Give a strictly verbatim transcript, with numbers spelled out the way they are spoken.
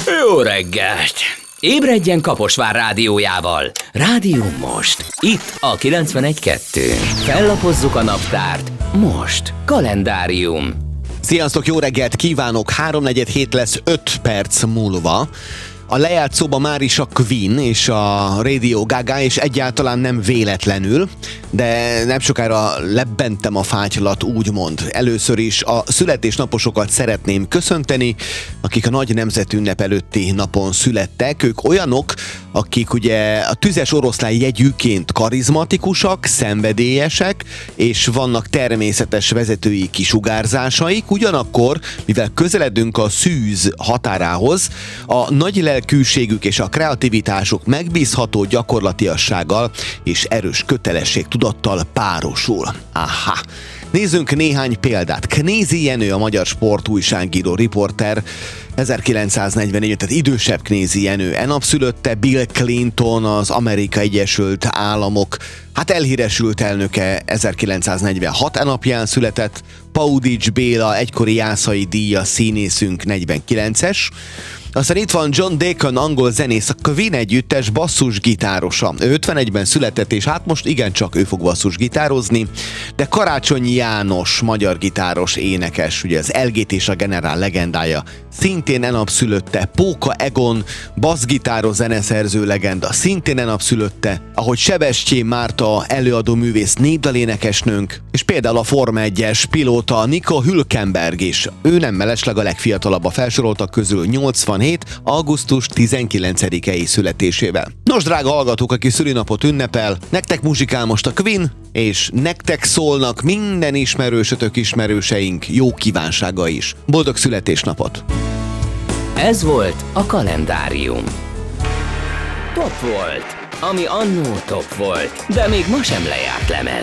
Jó reggelt! Ébredjen Kaposvár rádiójával. Rádió most. Itt a kilencvenegy kettő. Fellapozzuk a naptárt. Most. Kalendárium. Sziasztok, jó reggelt kívánok! háromnegyed hét lesz öt perc múlva. A lejátszóban már is a Queen és a Radio Gaga, és egyáltalán nem véletlenül, de nem sokára lebbentem a fátylat, úgymond. Először is a születésnaposokat szeretném köszönteni, akik a nagy nemzetünnep előtti napon születtek. Ők olyanok, akik ugye a tüzes oroszlán jegyűként karizmatikusak, szenvedélyesek, és vannak természetes vezetői kisugárzásaik, ugyanakkor, mivel közeledünk a szűz határához, a nagy lelkűségük és a kreativitásuk megbízható gyakorlatiassággal és erős kötelességtudattal párosul. Aha! Nézzünk néhány példát. Knézi Jenő, a magyar sportújságíró, riporter, ezerkilencszáznegyvennégy, tehát idősebb Knézi Jenő e nap szülötte. Bill Clinton, az Amerikai Egyesült Államok hát elhíresült elnöke, ezerkilencszáznegyvenhat e napján született. Paudics Béla, egykori Jászai díjas színészünk, negyvenkilences. Aztán itt van John Deacon, angol zenész, a Queen együttes basszusgitárosa. Ő ötvenegyben született, és hát most igencsak ő fog basszusgitározni, de Karácsonyi János, magyar gitáros, énekes, ugye az el gé té és a Generál legendája, szintén e nap szülötte. Póka Egon, basszgitáró, zeneszerző legenda, szintén e nap szülötte, ahogy Sebestyén Márta, előadó művész, népdalénekesnőnk, és például a Forma egyes pilóta Nico Hülkenberg is. Ő nem mellesleg a legfiatalabb a felsoroltak közül, nyolcvanhét. augusztus tizenkilencedikei születésével. Nos, drága hallgatók, aki szülinapot ünnepel, nektek muzsikál most a Queen, és nektek szólnak minden ismerősötök, ismerőseink jó kívánsága is. Boldog születésnapot! Ez volt a Kalendárium. Top volt, ami annó top volt, de még ma sem lejárt lemez.